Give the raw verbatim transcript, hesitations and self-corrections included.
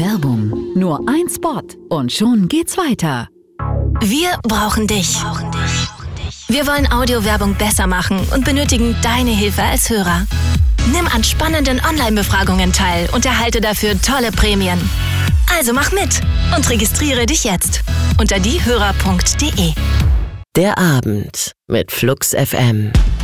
Werbung. Nur ein Spot und schon geht's weiter. Wir brauchen dich. Wir wollen Audiowerbung besser machen und benötigen deine Hilfe als Hörer. Nimm an spannenden Online-Befragungen teil und erhalte dafür tolle Prämien. Also mach mit und registriere dich jetzt unter diehörer punkt de. Der Abend mit Flux F M.